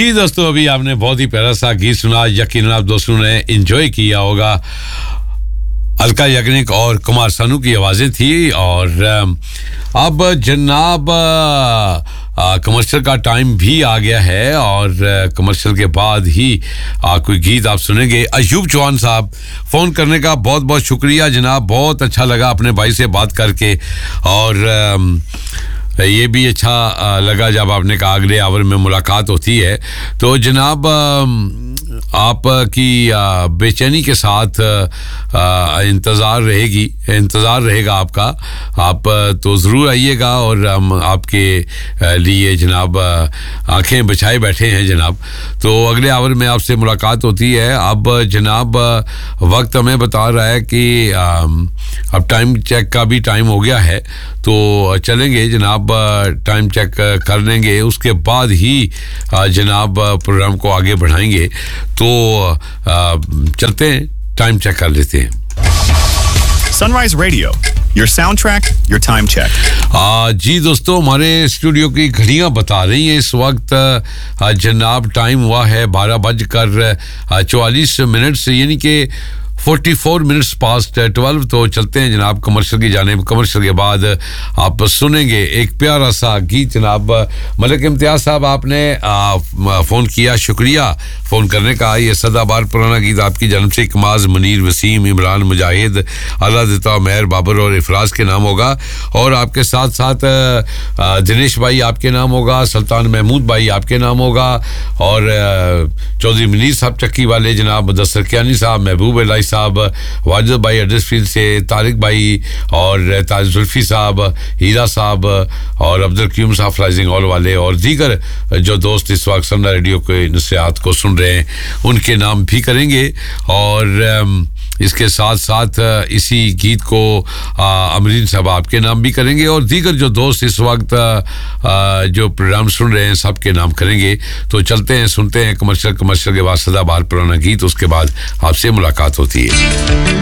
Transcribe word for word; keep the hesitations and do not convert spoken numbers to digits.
जी दोस्तों, अभी आपने बहुत ही प्यारा सा गीत सुना, यकीनन आप दोस्तों ने एंजॉय किया होगा। अलका याग्निक और कुमार सानू की आवाज़ें थी। और अब जनाब कमर्शियल का टाइम भी आ गया है और कमर्शियल के बाद ही आ, कोई गीत आप सुनेंगे। अयूब चौहान साहब, फ़ोन करने का बहुत बहुत शुक्रिया जनाब, बहुत अच्छा लगा अपने भाई से बात करके। और आ, ये भी अच्छा लगा जब आपने कहा अगले आवर में मुलाकात होती है। तो जनाब आप की बेचैनी के साथ इंतज़ार रहेगी इंतज़ार रहेगा आपका। आप तो ज़रूर आइएगा और हम आपके लिए जनाब आंखें बिछाए बैठे हैं जनाब। तो अगले आवर में आपसे मुलाकात होती है। अब जनाब वक्त हमें बता रहा है कि अब टाइम चेक का भी टाइम हो गया है, तो चलेंगे जनाब, टाइम चेक कर लेंगे, उसके बाद ही जनाब प्रोग्राम को आगे बढ़ाएंगे। तो चलते हैं, टाइम चेक कर लेते हैं। Sunrise Radio, your soundtrack, your time check. आ, जी दोस्तों, हमारे स्टूडियो की घड़ियां बता रही हैं इस वक्त आ, जनाब टाइम हुआ है बारह बजकर चौवालीस मिनट से, यानी कि चौवालीस मिनट्स पास्ट ट्वेल्व। तो चलते हैं जनाब कमर्शियल की जानिब। कमर्शियल के बाद आप सुनेंगे एक प्यारा सा गीत। जनाब मलिक इम्तियाज साहब, आपने फ़ोन किया, शुक्रिया फ़ोन करने का। ये सदाबहार पुराना गीत आपकी जानिब से इकमाज, मुनीर, वसीम, इमरान, मुजाहिद, अल्लाह देता, मेहर, बाबर और इफराज के नाम होगा। और आपके साथ साथ दिनेश भाई आपके नाम होगा, सुल्तान महमूद भाई आपके नाम होगा, और चौधरी मुनीर साहब चक्की वाले, जनाब मुदस्सर कियानी साहब, महबूब इलाही साहब, वाजिद भाई एड्रेसफील्ड से, तारिक भाई और ताज जुल्फी साहब, हीरा साहब और अब्दुल क्यूम साहब फ्लाइजिंग हॉल वाले, और दीगर जो दोस्त इस वक्त सन्ना रेडियो के नसिहात को सुन रहे हैं, उनके नाम भी करेंगे। और इसके साथ साथ इसी गीत को अमरीन साहब आपके नाम भी करेंगे, और दीगर जो दोस्त इस वक्त आ, जो प्रोग्राम सुन रहे हैं सबके नाम करेंगे। तो चलते हैं, सुनते हैं कमर्शियल। कमर्शियल के बाद सदाबहार पुराना गीत, उसके बाद आपसे मुलाकात होती है।